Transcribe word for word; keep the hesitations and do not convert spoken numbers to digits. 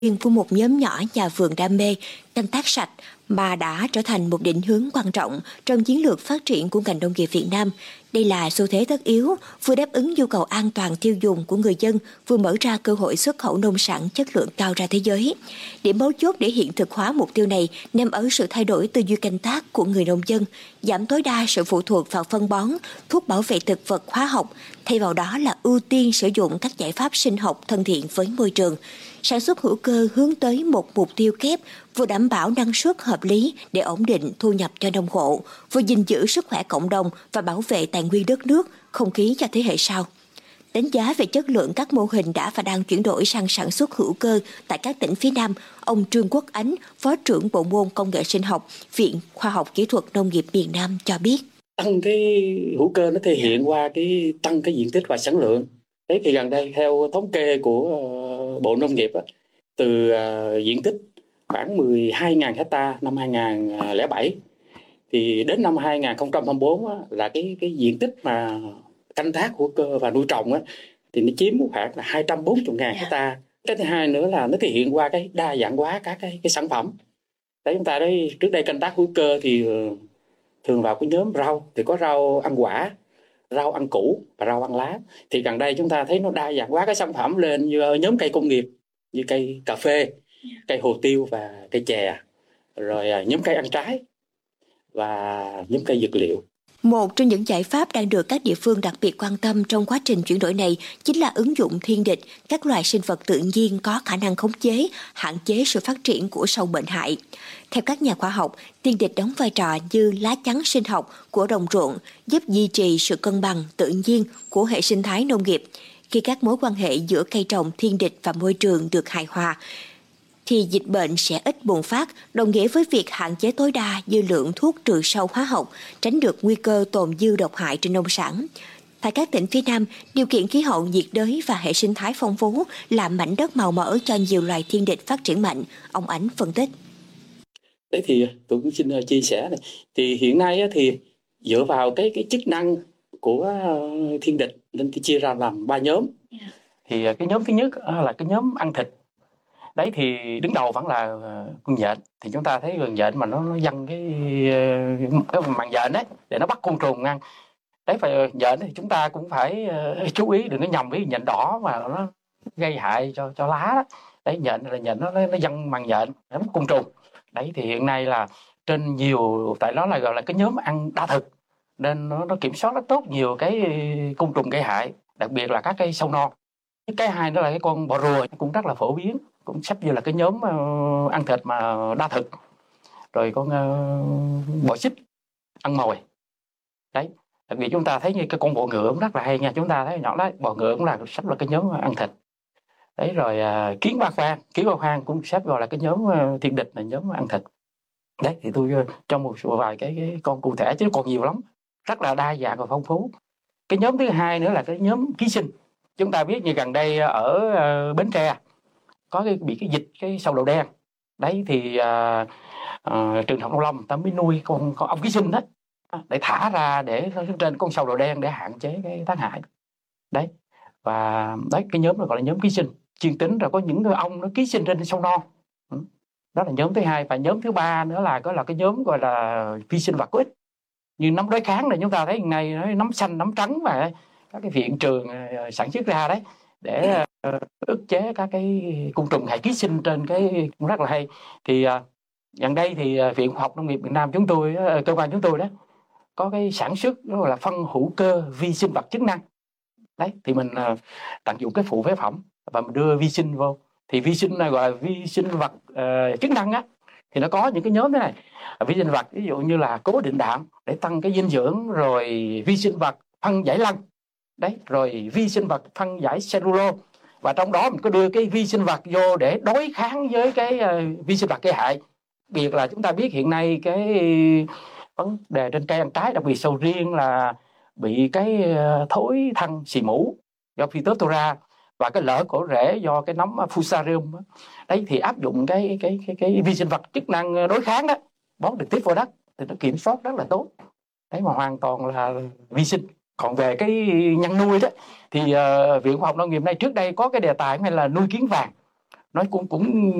Riêng của một nhóm nhỏ nhà vườn đam mê canh tác sạch mà đã trở thành một định hướng quan trọng trong chiến lược phát triển của ngành nông nghiệp Việt Nam. Đây là xu thế tất yếu, vừa đáp ứng nhu cầu an toàn tiêu dùng của người dân, vừa mở ra cơ hội xuất khẩu nông sản chất lượng cao ra thế giới. Điểm mấu chốt để hiện thực hóa mục tiêu này nằm ở sự thay đổi tư duy canh tác của người nông dân, giảm tối đa sự phụ thuộc vào phân bón, thuốc bảo vệ thực vật hóa học, thay vào đó là ưu tiên sử dụng các giải pháp sinh học thân thiện với môi trường. Sản xuất hữu cơ hướng tới một mục tiêu kép vừa đảm bảo năng suất hợp lý để ổn định thu nhập cho nông hộ, vừa gìn giữ sức khỏe cộng đồng và bảo vệ tài nguyên đất nước, không khí cho thế hệ sau. Đánh giá về chất lượng các mô hình đã và đang chuyển đổi sang sản xuất hữu cơ tại các tỉnh phía Nam, ông Trương Quốc Ánh, Phó trưởng Bộ môn Công nghệ sinh học, Viện Khoa học Kỹ thuật Nông nghiệp miền Nam cho biết. Tăng cái hữu cơ nó thể hiện qua cái tăng cái diện tích và sản lượng. Đấy thì gần đây theo thống kê của Bộ Nông nghiệp á, từ uh, diện tích khoảng mười hai nghìn hectare năm hai nghìn lẻ bảy thì đến năm hai nghìn không trăm hai mươi tư á, là cái cái diện tích mà canh tác hữu cơ và nuôi trồng á, thì nó chiếm khoảng là hai trăm bốn mươi nghìn hectare. Cái thứ hai nữa là nó thể hiện qua cái đa dạng hóa các cái cái sản phẩm. Đấy, chúng ta đấy trước đây canh tác hữu cơ thì thường vào cái nhóm rau thì có rau ăn quả, rau ăn củ và rau ăn lá. Thì gần đây chúng ta thấy nó đa dạng hóa cái sản phẩm lên như nhóm cây công nghiệp như cây cà phê, cây hồ tiêu và cây chè, rồi nhóm cây ăn trái và nhóm cây dược liệu. Một trong những giải pháp đang được các địa phương đặc biệt quan tâm trong quá trình chuyển đổi này chính là ứng dụng thiên địch, các loài sinh vật tự nhiên có khả năng khống chế, hạn chế sự phát triển của sâu bệnh hại. Theo các nhà khoa học, thiên địch đóng vai trò như lá chắn sinh học của đồng ruộng, giúp duy trì sự cân bằng tự nhiên của hệ sinh thái nông nghiệp. Khi các mối quan hệ giữa cây trồng, thiên địch và môi trường được hài hòa, thì dịch bệnh sẽ ít bùng phát, đồng nghĩa với việc hạn chế tối đa dư lượng thuốc trừ sâu hóa học, tránh được nguy cơ tồn dư độc hại trên nông sản. Tại các tỉnh phía Nam, điều kiện khí hậu nhiệt đới và hệ sinh thái phong phú làm mảnh đất màu mỡ cho nhiều loài thiên địch phát triển mạnh, ông Ánh phân tích. Đấy thì tôi cũng xin chia sẻ này. Thì hiện nay thì dựa vào cái cái chức năng của thiên địch nên chia ra làm ba nhóm. Thì cái nhóm thứ nhất là cái nhóm ăn thịt. Đấy thì đứng đầu vẫn là con nhện. Thì chúng ta thấy con nhện mà nó, nó văng cái, cái màng nhện đấy để nó bắt côn trùng ăn. Đấy phải nhện thì chúng ta cũng phải uh, chú ý đừng có nhầm với nhện đỏ mà nó gây hại cho cho lá đó. Đấy nhện là nhện nó nó văng màng nhện nó bắt côn trùng. Đấy thì hiện nay là trên nhiều tại đó là gọi là cái nhóm ăn đa thực nên nó nó kiểm soát rất tốt nhiều cái côn trùng gây hại, đặc biệt là các cây sâu non. Cái hai đó là cái con bọ rùa cũng rất là phổ biến, cũng sắp như là cái nhóm uh, ăn thịt mà đa thực. Rồi con uh, bọ xích ăn mồi. Đấy, đặc biệt chúng ta thấy như cái con bọ ngựa cũng rất là hay nha, chúng ta thấy nhỏ đấy, bọ ngựa cũng là sắp là cái nhóm ăn thịt. Đấy rồi uh, kiến ba khoang, kiến ba khoang cũng sắp gọi là cái nhóm uh, thiên địch là nhóm ăn thịt. Đấy thì tôi uh, cho một số vài cái, cái con cụ thể chứ còn nhiều lắm, rất là đa dạng và phong phú. Cái nhóm thứ hai nữa là cái nhóm ký sinh. Chúng ta biết như gần đây ở uh, Bến Tre có cái bị cái dịch cái sâu đậu đen. Đấy thì uh, uh, trường học nông lâm ta mới nuôi con con ong ký sinh đó để thả ra để trên con sâu đậu đen để hạn chế cái tác hại. Đấy và đấy cái nhóm này gọi là nhóm ký sinh chuyên tính, rồi có những cái ong nó ký sinh trên sâu non. Đó là nhóm thứ hai. Và nhóm thứ ba nữa là có là cái nhóm gọi là vi sinh vật có ích như nấm đối kháng này, chúng ta thấy hiện nay nấm xanh nấm trắng và các cái viện trường sản xuất ra đấy để uh, ức chế các cái côn trùng hại ký sinh trên cái cũng rất là hay. Thì uh, gần đây thì uh, Viện Khoa học Nông nghiệp Việt Nam chúng tôi uh, cơ quan chúng tôi đó có cái sản xuất đó là phân hữu cơ vi sinh vật chức năng. Đấy thì mình uh, tận dụng cái phụ phế phẩm và mình đưa vi sinh vô. Thì vi sinh này gọi là vi sinh vật uh, chức năng á, thì nó có những cái nhóm thế này. Vi sinh vật ví dụ như là cố định đạm để tăng cái dinh dưỡng, rồi vi sinh vật phân giải lân. Đấy, rồi vi sinh vật phân giải cellulose, và trong đó mình có đưa cái vi sinh vật vô để đối kháng với cái uh, vi sinh vật gây hại. Biệt là chúng ta biết hiện nay cái vấn đề trên cây ăn trái, đặc biệt sầu riêng là bị cái uh, thối thân xì mủ do Phytophthora và cái lở cổ rễ do cái nấm Fusarium. Đấy thì áp dụng cái cái cái cái vi sinh vật chức năng đối kháng đó, bón trực tiếp vào đất thì nó kiểm soát rất là tốt. Đấy mà hoàn toàn là vi sinh. Còn về cái nhân nuôi đó thì uh, Viện Khoa học Nông nghiệp này trước đây có cái đề tài hay là nuôi kiến vàng. nó cũng cũng